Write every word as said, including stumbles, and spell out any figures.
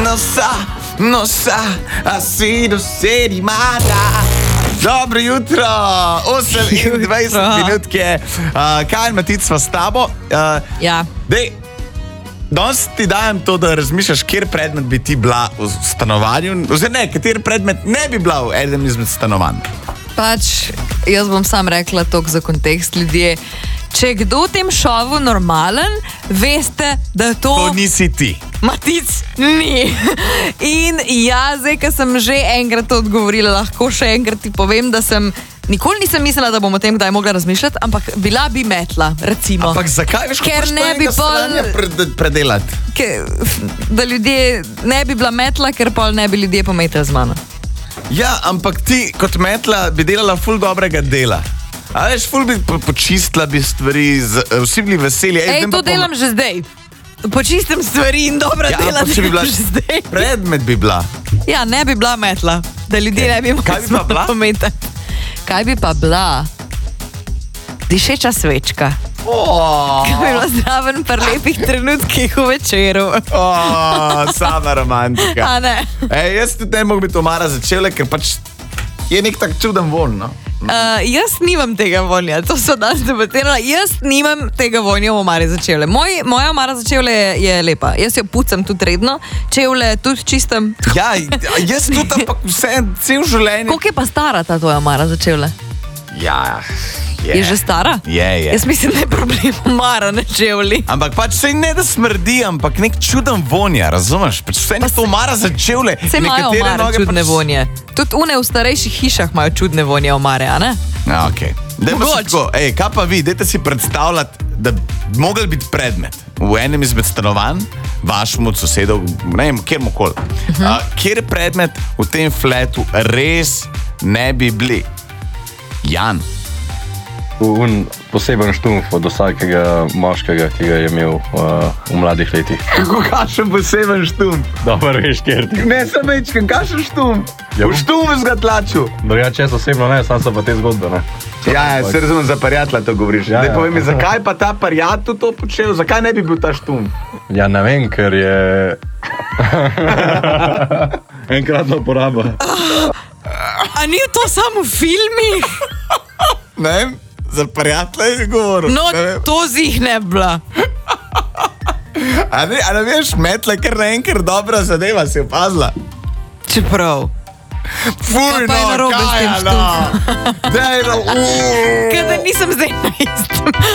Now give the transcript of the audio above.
Non sa, non sa, ha sido sedimata. Dobro jutro, osemindvajset minut, ki je. Uh, kaj, Matic, sva s tabo? Uh, ja. Dej, danes ti dajem to, da razmišljaš, kjer predmet bi ti bila v stanovanju, oziroma ne, kateri predmet ne bi bila v enem izmed stanovanj. Pač, jaz bom sam rekla toliko za kontekst, ljudje. Če je kdo v tem šovu normalen, veste, da to... To nisi ti. Matic, ni. In ja, zdaj, ko sem že enkrat to odgovorila, lahko še enkrat ti povem, da sem... Nikoli nisem mislila, da bom o tem kdaj mogla razmišljati, ampak bila bi metla, recimo. Ampak zakaj? Veš, ker ne bi pol... Pred, predelati. Ker, da ljudje ne bi bila metla, ker pol ne bi ljudje pometali z mano. Ja, ampak ti kot metla bi delala ful dobrega dela. A veš, ful bi po, počistila bi stvari, z, vsi bili veseli. Ej, Ej to delam pom... že zdaj. Počistim stvari in dobra ja, dela bi bila že zdaj. Predmet bi bila. Ja, ne bi bila metla, da ljudje ne bi mogli z mano pometati. Kaj bi pa bila? Dišeča svečka. Oh. Kaj bi bila zraven par lepih trenutkih v večeru. Oh, sama romantika. A ne? Ej, jaz tudi ne mogu biti omara začele, ker pač je nek tak čuden von, no? Uh, jaz nimam tega vonja, to so danes debatirali. Jaz nimam tega vonja v omari za čevlje. Moj, moja omara za čevlje je, je lepa. Jaz jo pucam tudi redno, čevlje tudi čistam. Ja, jaz tudi, ampak vse, cel življenje. Koliko je pa stara ta tvoja omara za čevlje? Ja, je. Je že stara? Je, je. Jaz mislim, da je problem omara na čevlji. Ampak pač sej ne da smrdi, ampak nek čuden vonja, razumeš? Pač vse ne to omara za čevlje. Sej imajo omare čudne pač... vonje. Tudi une v starejših hišah imajo čudne vonje omare, a ne? Ja, okej. Okay. Tako, ej, kaj pa vi, dajte si predstavljati, da bi mogel biti predmet v enem izmed stanovanj, vašemu od sosedov, ne vem, kjermokoli. Uh -huh. uh, kjer predmet v tem fletu res ne bi bili? Jan. Un poseben štumf od vsakega moškega, ki ga je imel uh, v mladih letih. Kako kakšen poseben štumf? Dobro veš, kjer ti. Ne, sem večken, kakšen štumf? Ja, v štumf ga tlačil. No ja, čez osebno ne, sam so pa te zgodbe, ne. Ja, ja, se razumem, za parjatla to govoriš. Ja, Zdaj ja. povej mi, zakaj pa ta parjatl to počel? Zakaj ne bi bil ta štumf? Ja, ne vem, ker je... Enkratna poraba. A ni to samo v filmih? Ne vem. Za prijatelja je govoril. No, to zih ne bila. A ne, a ne veš, metla, ker naenkrat dobra zadeva, si opazila. Čeprav. Fuj, no, kaj, no. Dej, no, uuuu. Kaj da nisem zdaj na istem.